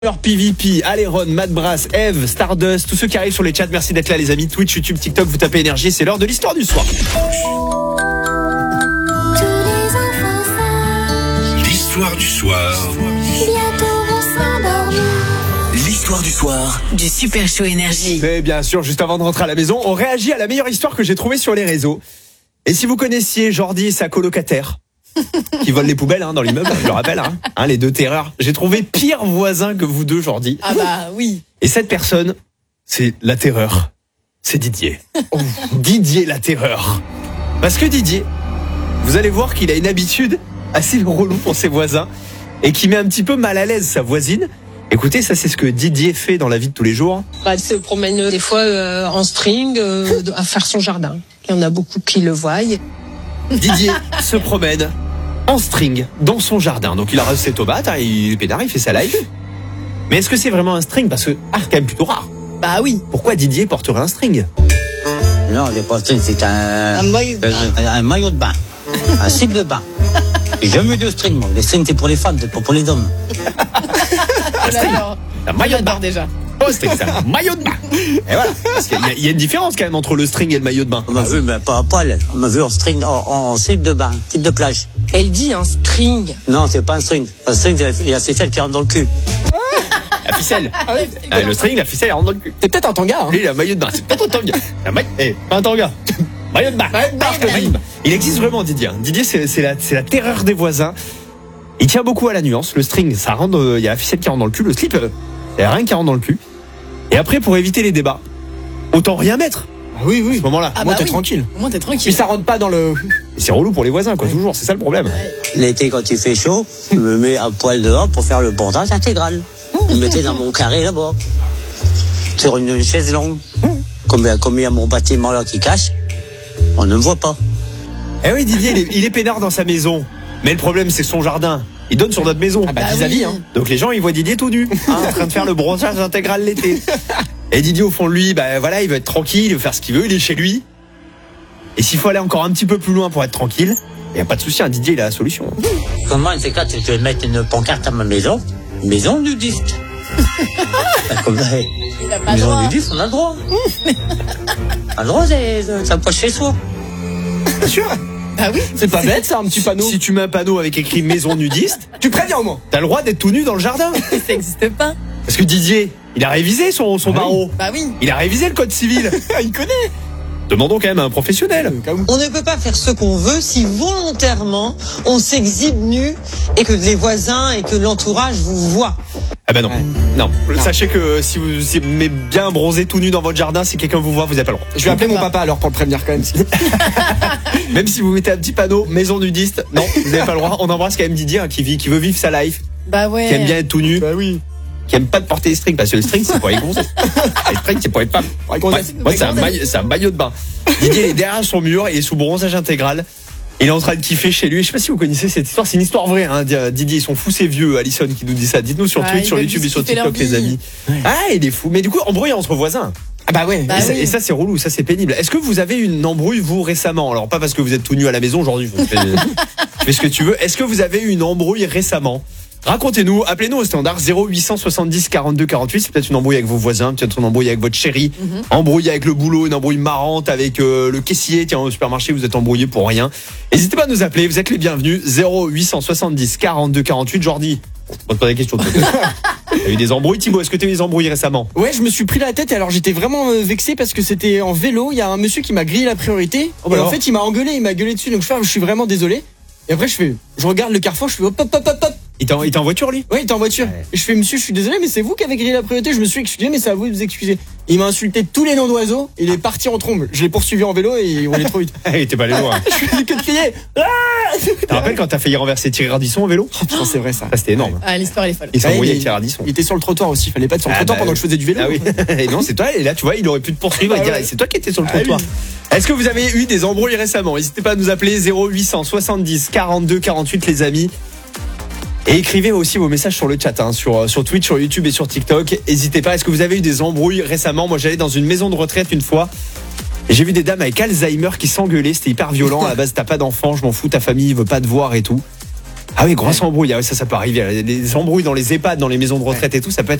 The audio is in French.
Alors PVP, Aléron, Matt Brass, Eve, Stardust, tous ceux qui arrivent sur les chats, merci d'être là les amis. Twitch, YouTube, TikTok, vous tapez énergie, c'est l'heure de l'histoire du soir. L'histoire du soir. L'histoire du soir du Super Show Énergie. Mais bien sûr, juste avant de rentrer à la maison, on réagit à la meilleure histoire que j'ai trouvée sur les réseaux. Et si vous connaissiez Jordi et sa colocataire qui volent les poubelles dans l'immeuble, je le rappelle, les deux terreurs. J'ai trouvé pire voisin que vous deux, Jordi. Ah bah oui. Et cette personne, c'est la terreur. C'est Didier. Didier la terreur. Parce que Didier, vous allez voir qu'il a une habitude assez relou pour ses voisins et qui met un petit peu mal à l'aise sa voisine. Écoutez, ça c'est ce que Didier fait dans la vie de tous les jours. Elle se promène des fois en string à faire son jardin. Il y en a beaucoup qui le voient. Didier se promène en string dans son jardin. Donc il arrose ses tomates, il est pédard, il fait sa live. Mais est-ce que c'est vraiment un string? Parce que c'est quand même plutôt rare. Bah oui. Pourquoi Didier porterait un string? Non, c'est pas un string, c'est un maillot de bain. Un slip de bain. J'ai jamais eu de string, moi. Les strings, c'est pour les femmes, c'est pas pour les hommes. Un maillot de bain déjà. Oh, c'est un maillot de bain. Et voilà. Parce qu'il y a une différence quand même entre le string et le maillot de bain. On m'a vu, mais pas à poil. On m'a vu en string, en slip de bain, slip de plage. Elle dit un string. Non, c'est pas un string. Un string, il y a la ficelle qui rentre dans le cul. La ficelle. Le string, la ficelle, elle rentre dans le cul. C'est peut-être un tanga. Lui, il a un maillot de bain. C'est peut-être un tanga. Pas un tanga. Maillot de bain. Il existe vraiment, Didier. Didier, c'est la terreur des voisins. Il tient beaucoup à la nuance. Le string, ça rentre, il y a la ficelle qui rentre dans le cul. Le slip, il y a rien qui rentre dans le cul. Et après, pour éviter les débats, autant rien mettre. Ah oui, À ce moment-là. Ah bah t'es oui. tranquille. Au moins t'es tranquille. Puis ça rentre pas dans le... Et c'est relou pour les voisins, quoi, toujours. C'est ça le problème. L'été, quand il fait chaud, je me mets à poil dehors pour faire le bordage intégral. Je me mettais dans mon carré là-bas. Sur une chaise longue. Comme il y a mon bâtiment là qui cache, on ne me voit pas. Eh oui, Didier, il est peinard dans sa maison. Mais le problème, c'est son jardin. Il donne sur notre maison. Ah bah vis-à-vis, oui. Donc les gens, ils voient Didier tout nu, en train de faire le bronzage intégral l'été. Et Didier, au fond de lui, il veut être tranquille, il veut faire ce qu'il veut, il est chez lui. Et s'il faut aller encore un petit peu plus loin pour être tranquille, il n'y a pas de souci, Didier, il a la solution. Comment, une ces quatre, je vais mettre une pancarte à ma maison nudiste. Comme ça, Il a pas maison droit. nudiste, on a le droit. On a le droit, ça passe chez soi. Bien sûr. Bah oui. C'est pas bête, ça, un petit panneau. Si tu mets un panneau avec écrit maison nudiste, Tu préviens au moins. t'as le droit d'être tout nu dans le jardin. Ça n'existe pas. Parce que Didier, il a révisé son barreau. Bah oui. Il a révisé le code civil. Il connaît. Demandons quand même à un professionnel. On ne peut pas faire ce qu'on veut si volontairement on s'exhibe nu et que les voisins et que l'entourage vous voient. Ah bah non. Non. Sachez que si vous aimez bien bronzer tout nu dans votre jardin, si quelqu'un vous voit, vous n'avez pas le droit. Je vais appeler mon papa alors pour le prévenir quand même. Même si vous mettez un petit panneau maison nudiste, non, vous n'avez pas le droit. On embrasse quand même Didier qui veut vivre sa life, Bah ouais. qui aime bien être tout nu, Bah oui. qui aime pas de porter les strings parce que les strings c'est pour les gonzesses. Les strings c'est pour les femmes. Moi c'est un maillot de bain. Didier est derrière son mur, il est sous bronzage intégral. Il est en train de kiffer chez lui. Je sais pas si vous connaissez cette histoire, c'est une histoire vraie. Didier, ils sont fous ces vieux. Alison qui nous dit ça. Dites-nous sur Twitch, sur YouTube et sur TikTok, les amis. Ah, il est fou. Mais du coup, embrouille entre voisins. Ah bah ouais. Bah oui. Et ça, c'est relou, ça, c'est pénible. Est-ce que vous avez une embrouille, vous, récemment? Alors, pas parce que vous êtes tout nu à la maison aujourd'hui. Tu fais ce que tu veux. Est-ce que vous avez eu une embrouille récemment? Racontez-nous, appelez-nous au standard 0870 42 48. C'est peut-être une embrouille avec vos voisins, peut-être une embrouille avec votre chérie, embrouille avec le boulot, une embrouille marrante avec le caissier. Tiens, au supermarché, vous êtes embrouillé pour rien. N'hésitez pas à nous appeler, vous êtes les bienvenus. 0870 42 48. Jordi, on te pose la question. T'as eu des embrouilles, Thibaut? Est-ce que t'as eu des embrouilles récemment? Ouais, je me suis pris la tête et alors j'étais vraiment vexé parce que c'était en vélo. Il y a un monsieur qui m'a grillé la priorité. Oh bah et en alors. fait, il m'a gueulé dessus. Donc je suis vraiment désolé. Et après, je regarde le carrefour, je fais hop. Il était en voiture, lui? Ouais, il était en voiture. Ouais. Et je fais, monsieur, je suis désolé, mais c'est vous qui avez grillé la priorité. Je me suis excusé, mais c'est à vous de vous excuser. Il m'a insulté tous les noms d'oiseaux. Il est parti en trombe. Je l'ai poursuivi en vélo et on est trop vite. Il était pas allé loin. Je faisais que de crier. Ah Tu te rappelles quand t'as failli renverser Thierry Ardisson au vélo? Oh, putain, c'est vrai ça. Ça, c'était énorme. Ah, l'histoire elle est folle. Il s'est Ouais, embrouillé il- avec Thierry Ardisson. Il était sur le trottoir aussi. Fallait pas être sur le Ah trottoir bah pendant que je faisais du vélo. Ah oui. Et non, c'est toi. Et là, tu vois, il aurait pu te poursuivre et Ah dire, ouais. c'est toi qui étais sur le Ah trottoir. oui. Est-ce que vous avez eu des embrouilles récemment? N'hésitez pas à nous appeler 0870 42 48, les amis. Et écrivez aussi vos messages sur le chat, sur Twitch, sur YouTube et sur TikTok. N'hésitez pas. Est-ce que vous avez eu des embrouilles récemment? Moi, j'allais dans une maison de retraite une fois. Et j'ai vu des dames avec Alzheimer qui s'engueulaient. C'était hyper violent. À la base, t'as pas d'enfant, je m'en fous, ta famille veut pas te voir et tout. Ah oui, grosse embrouille. Ah ouais, ça peut arriver. Les embrouilles dans les EHPAD, dans les maisons de retraite et tout, ça peut être